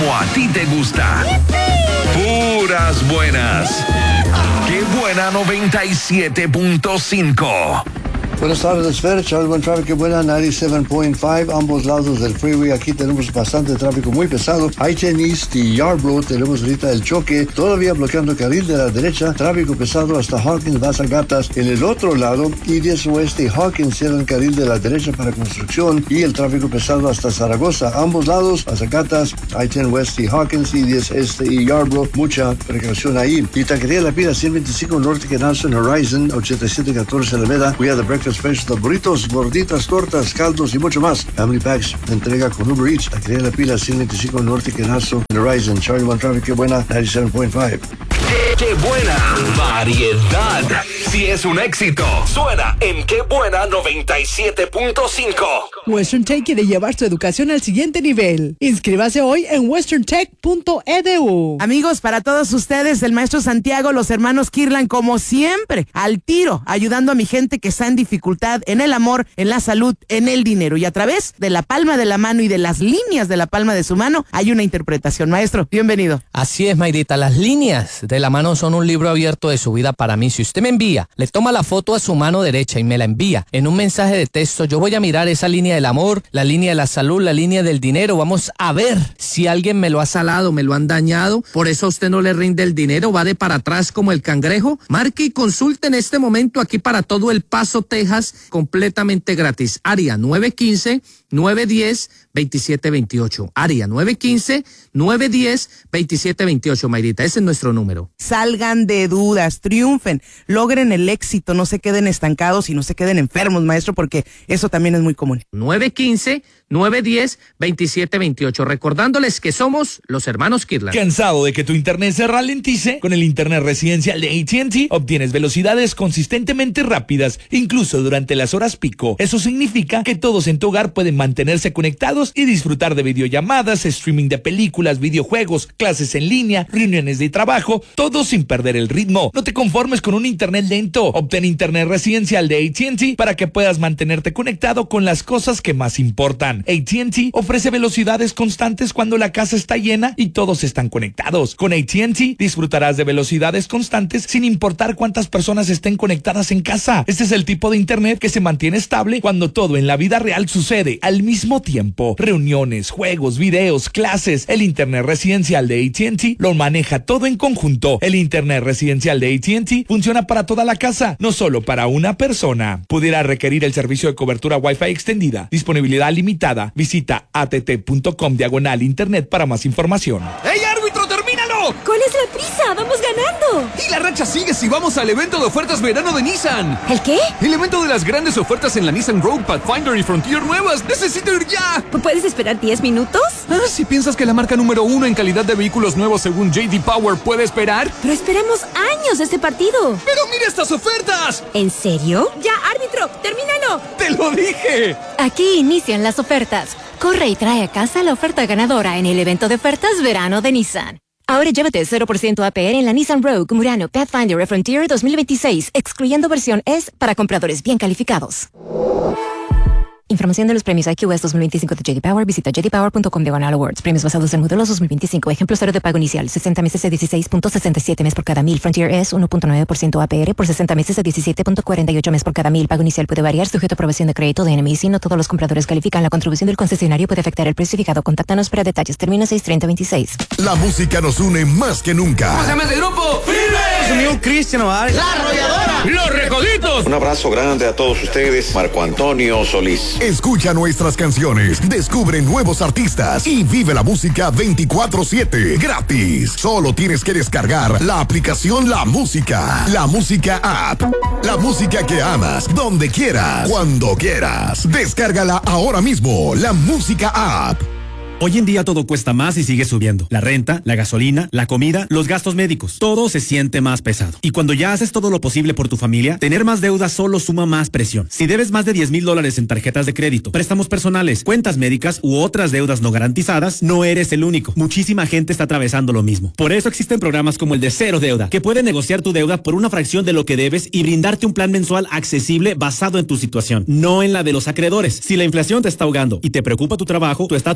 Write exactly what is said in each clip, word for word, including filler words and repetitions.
como a ti te gusta. Puras buenas. Qué buena noventa y siete punto cinco. Buenas tardes, Fer. Charles, buen tráfico, qué buena, noventa y siete punto cinco, ambos lados del freeway. Aquí tenemos bastante tráfico muy pesado. I ten East y Yarborough, tenemos ahorita el choque, todavía bloqueando el carril de la derecha. Tráfico pesado hasta Hawkins, Vasagatas. En el otro lado, I diez Oeste y Hawkins cierran el carril de la derecha para construcción. Y el tráfico pesado hasta Zaragoza. Ambos lados, Vasagatas, I ten West y Hawkins, I diez Este y Yarborough. Mucha precaución ahí. Y taquería La Pila, ciento veinticinco Norte que Nelson Horizon, ochenta y siete catorce Alameda. We have the breakfast special, burritos, gorditas, tortas, caldos y mucho más. Family Packs, entrega con Uber Eats. Taquería La Pila, ciento veinticinco Norte que Nelson Horizon. Charlie One Traffic, qué buena, noventa y siete punto cinco. ¡Qué buena variedad! Si es un éxito, suena en Qué buena noventa y siete punto cinco. Western Tech quiere llevar su educación al siguiente nivel. Inscríbase hoy en western tech punto e d u. Amigos, para todos ustedes, el maestro Santiago, los hermanos Kirlan, como siempre, al tiro, ayudando a mi gente que está en dificultad, en el amor, en la salud, en el dinero. Y a través de la palma de la mano y de las líneas de la palma de su mano, hay una interpretación. Maestro, bienvenido. Así es, Mayrita. Las líneas de la mano son un libro abierto de su vida para mí. Si usted me envía, le toma la foto a su mano derecha y me la envía en un mensaje de texto, yo voy a mirar esa línea del amor, la línea de la salud, la línea del dinero. Vamos a ver si alguien me lo ha salado, me lo han dañado. Por eso a usted no le rinde el dinero, va de para atrás como el cangrejo. Marque y consulte en este momento aquí para todo El Paso, Texas, completamente gratis. Área nueve uno cinco, nueve uno cero, dos siete dos ocho. Área nueve uno cinco, nueve uno cero, dos siete dos ocho, Mayrita. Ese es nuestro número. Salgan de dudas, triunfen, logren el éxito, no se queden estancados y no se queden enfermos, maestro, porque eso también es muy común. nueve uno cinco, nueve uno cero, dos siete dos ocho. Recordándoles que somos los hermanos Kirlan. ¿Cansado de que tu internet se ralentice? Con el internet residencial de A T and T obtienes velocidades consistentemente rápidas, incluso durante las horas pico. Eso significa que todos en tu hogar pueden mantenerse conectados y disfrutar de videollamadas, streaming de películas, videojuegos, clases en línea, reuniones de trabajo, todo sin perder el ritmo. No te conformes con un internet lento. Obtén internet residencial de A T and T para que puedas mantenerte conectado con las cosas que más importan. A T and T ofrece velocidades constantes cuando la casa está llena y todos están conectados. Con A T and T disfrutarás de velocidades constantes sin importar cuántas personas estén conectadas en casa. Este es el tipo de internet que se mantiene estable cuando todo en la vida real sucede al mismo tiempo. Reuniones, juegos, videos, clases. El internet residencial de A T and T lo maneja todo en conjunto. El internet residencial de A T and T funciona para toda la casa, no solo para una persona. Pudiera requerir el servicio de cobertura Wi-Fi extendida. Disponibilidad limitada. Visita att.com diagonal internet para más información. ¡Ey, árbitro, termínalo! ¿Cuál es la prisa? ¡Vamos ganando! Y la racha sigue si vamos al evento de ofertas verano de Nissan. ¿El qué? El evento de las grandes ofertas en la Nissan Rogue, Pathfinder y Frontier nuevas. ¡Necesito ir ya! ¿Puedes esperar diez minutos? Ah, si piensas que la marca número uno en calidad de vehículos nuevos según J D Power puede esperar. Pero esperamos años de este partido. ¡Pero mira estas ofertas! ¿En serio? Ya, árbitro, termínalo. ¡Te lo dije! Aquí inician las ofertas. Corre y trae a casa la oferta ganadora en el evento de ofertas verano de Nissan. Ahora llévate cero por ciento A P R en la Nissan Rogue, Murano, Pathfinder y Frontier dos mil veintiséis, excluyendo versión S para compradores bien calificados. Información de los premios I Q S dos mil veinticinco de J D Power. Visita j d power punto com diagonal awards. Premios basados en modelos dos mil veinticinco. Ejemplo cero de pago inicial. sesenta meses de dieciséis punto sesenta y siete mes por cada mil. Frontier S uno punto nueve por ciento A P R por sesenta meses de diecisiete punto cuarenta y ocho mes por cada mil. Pago inicial puede variar sujeto a aprobación de crédito de N M I C. No todos los compradores califican. La contribución del concesionario puede afectar el precio fijado. Contáctanos para detalles. Termina seis treinta veintiséis. La música nos une más que nunca. ¿Cómo se llama ese grupo? ¡Firme! Amigo Cristian Nodal. ¡La Arrolladora! ¡Los Recoditos! Un abrazo grande a todos ustedes. Marco Antonio Solís. Escucha nuestras canciones, descubre nuevos artistas y vive la música veinticuatro siete gratis. Solo tienes que descargar la aplicación La Música. La Música App. La música que amas, donde quieras, cuando quieras. Descárgala ahora mismo. La Música App. Hoy en día todo cuesta más y sigue subiendo. La renta, la gasolina, la comida, los gastos médicos. Todo se siente más pesado. Y cuando ya haces todo lo posible por tu familia, tener más deuda solo suma más presión. Si debes más de diez mil dólares en tarjetas de crédito, préstamos personales, cuentas médicas u otras deudas no garantizadas, no eres el único. Muchísima gente está atravesando lo mismo. Por eso existen programas como el de Cero Deuda, que puede negociar tu deuda por una fracción de lo que debes y brindarte un plan mensual accesible basado en tu situación, no en la de los acreedores. Si la inflación te está ahogando y te preocupa tu trabajo, tu estatus migratorio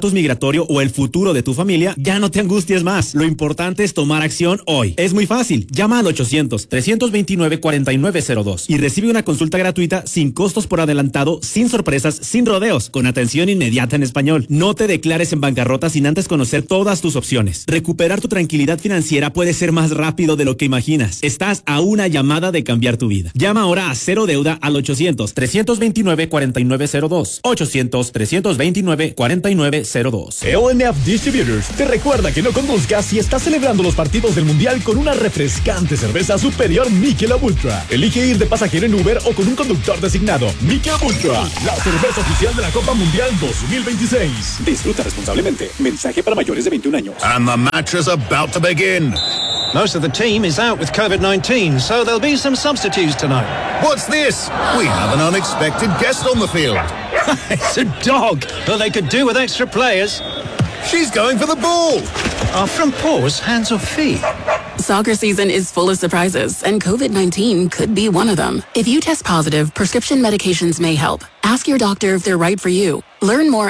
respiratorio o el futuro de tu familia, ya no te angusties más. Lo importante es tomar acción hoy. Es muy fácil. Llama al ochocientos, trescientos veintinueve, cuarenta y nueve cero dos y recibe una consulta gratuita sin costos por adelantado, sin sorpresas, sin rodeos, con atención inmediata en español. No te declares en bancarrota sin antes conocer todas tus opciones. Recuperar tu tranquilidad financiera puede ser más rápido de lo que imaginas. Estás a una llamada de cambiar tu vida. Llama ahora a Cero Deuda al ochocientos, trescientos veintinueve, cuarenta y nueve cero dos. ochocientos, trescientos veintinueve, cuarenta y nueve cero dos. E O N F Distributors te recuerda que no conduzcas si estás celebrando los partidos del Mundial con una refrescante cerveza superior Michelob Ultra. Elige ir de pasajero en Uber o con un conductor designado. Michelob Ultra, la cerveza oficial de la Copa Mundial dos mil veintiséis. Disfruta responsablemente. Mensaje para mayores de veintiún años. And the match is about to begin. Most of the team is out with COVID nineteen, so there'll be some substitutes tonight. What's this? We have an unexpected guest on the field. It's a dog. Well, they could do with extra players. She's going for the ball. Are front paws hands or feet? Soccer season is full of surprises, and COVID nineteen could be one of them. If you test positive, prescription medications may help. Ask your doctor if they're right for you. Learn more